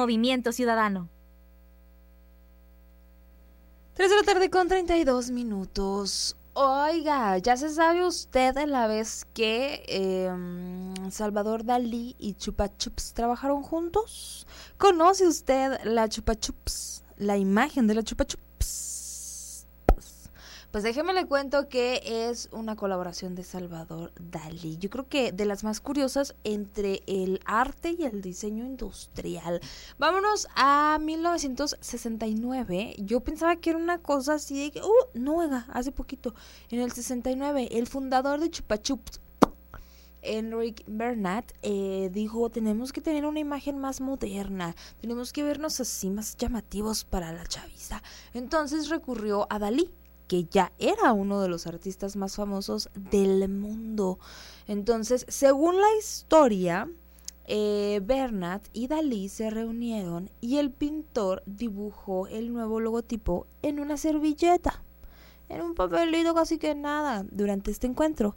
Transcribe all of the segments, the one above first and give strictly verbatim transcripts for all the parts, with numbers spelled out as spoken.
Movimiento Ciudadano. tres de la tarde con treinta y dos minutos. Oiga, ¿ya se sabe usted de la vez que eh, Salvador Dalí y Chupa Chups trabajaron juntos? ¿Conoce usted la Chupa Chups? La imagen de la Chupa Chups. Pues déjeme le cuento que es una colaboración de Salvador Dalí. Yo creo que de las más curiosas entre el arte y el diseño industrial. Vámonos a mil novecientos sesenta y nueve. Yo pensaba que era una cosa así de que, uh, no, oiga, hace poquito. En el sesenta y nueve, el fundador de Chupa Chups, Enric Bernat, eh, dijo, tenemos que tener una imagen más moderna, tenemos que vernos así más llamativos para la chaviza. Entonces recurrió a Dalí, que ya era uno de los artistas más famosos del mundo. Entonces, según la historia, eh, Bernat y Dalí se reunieron y el pintor dibujó el nuevo logotipo en una servilleta, en un papelito casi que nada, durante este encuentro.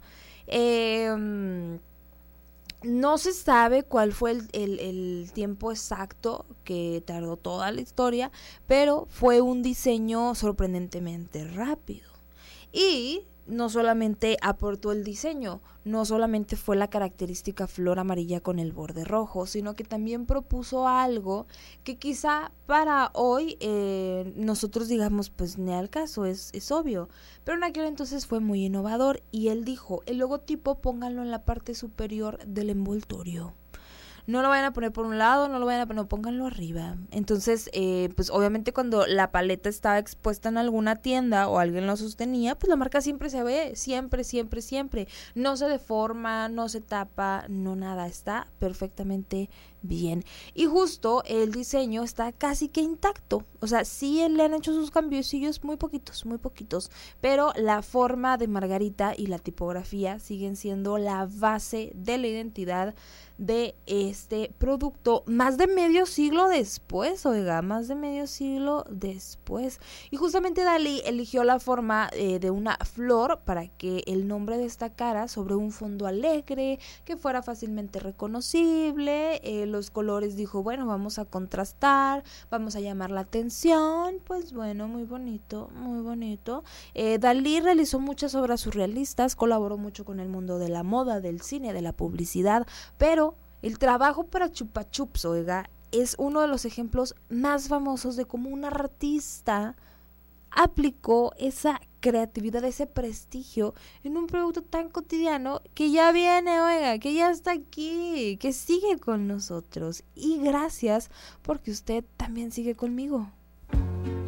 Eh... No se sabe cuál fue el, el, el tiempo exacto que tardó toda la historia, pero fue un diseño sorprendentemente rápido. Y no solamente aportó el diseño, no solamente fue la característica flor amarilla con el borde rojo, sino que también propuso algo que quizá para hoy eh, nosotros digamos, pues ni al caso, es, es obvio, pero en aquel entonces fue muy innovador y él dijo, el logotipo pónganlo en la parte superior del envoltorio. No lo vayan a poner por un lado, no lo vayan a poner, no, pónganlo arriba. Entonces, eh, pues obviamente cuando la paleta estaba expuesta en alguna tienda o alguien lo sostenía, pues la marca siempre se ve, siempre, siempre, siempre. No se deforma, no se tapa, no nada, está perfectamente bien. Y justo el diseño está casi que intacto. O sea, sí le han hecho sus cambios, muy poquitos, muy poquitos. Pero la forma de Margarita y la tipografía siguen siendo la base de la identidad de este producto más de medio siglo después, oiga, más de medio siglo después. Y justamente Dalí eligió la forma eh, de una flor para que el nombre destacara sobre un fondo alegre, que fuera fácilmente reconocible. Eh, los colores dijo, bueno, vamos a contrastar, vamos a llamar la atención. Pues bueno, muy bonito, muy bonito. Eh, Dalí realizó muchas obras surrealistas, colaboró mucho con el mundo de la moda, del cine, de la publicidad, pero el trabajo para Chupa Chups, oiga, es uno de los ejemplos más famosos de cómo un artista aplicó esa creatividad, ese prestigio en un producto tan cotidiano que ya viene, oiga, que ya está aquí, que sigue con nosotros. Y gracias porque usted también sigue conmigo.